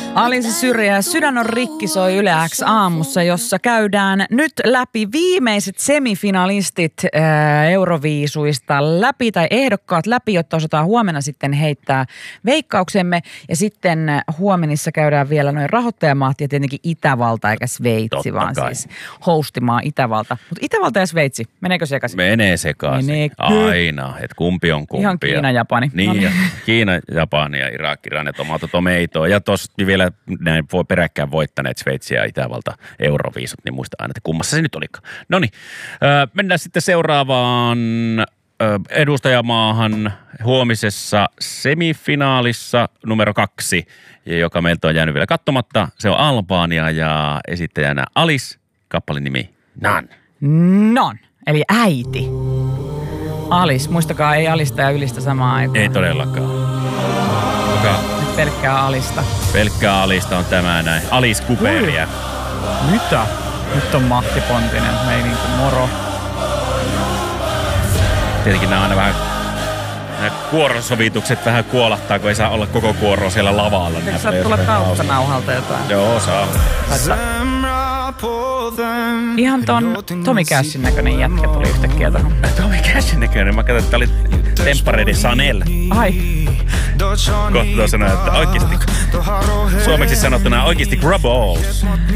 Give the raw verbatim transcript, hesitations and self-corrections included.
Alice Syrjä, Sydän on rikki, soi Yle X aamussa, jossa käydään nyt läpi viimeiset semifinalistit ää, Euroviisuista läpi tai ehdokkaat läpi, jotta osataan huomenna sitten heittää veikkauksemme. Ja sitten huomenissa käydään vielä noin rahoittajamaat ja tietenkin Itävalta eikä Sveitsi, Totta vaan kai. Siis hostimaa Itävalta. Mutta Itävalta ja Sveitsi, meneekö sekaisin? Menee sekaisin. Menee aina, että kumpi on kumpi. Ihan Kiina, Japani. Niin, no niin. Kiina, Japani ja Irak, Iran ja tomato, tomeitoa. Ja tuossa vielä näin voi peräkkäin voittaneet Sveitsi ja Itävalta Euroviisut, niin muista aina, että kummassa se nyt olikaan. No niin, mennään sitten seuraavaan edustajamaahan huomisessa semifinaalissa numero kaksi, joka meiltä on jäänyt vielä katsomatta. Se on Albania ja esittäjänä Alice, kappalin nimi Nan. Non, eli äiti. Alice, muistakaa, ei Alista ja Ylistä samaan aikaan. Ei todellakaan. Joka... Nyt pelkkää Alista. Pelkkää Alista on tämä näin. Alice Cooperia. Mitä? Nyt on Matti Pontinen, meininki moro. Tietenkin nämä on aina vähän, nämä kuorosovitukset vähän kuolahtaa, kun ei saa olla koko kuoroa siellä lavalla. Eikö saa tulla taustanauhalta jotain? Joo, saa. Ihan ton Tommy Cashin näköinen jätkä tuli yhtäkkiä tuohon. Tommy Cashin näköinen? Mä katsoin, että tää oli Temparedi Chanel. Ai. Kohta sanoa, että oikeesti, suomeksi sanottuna oikeesti grub balls.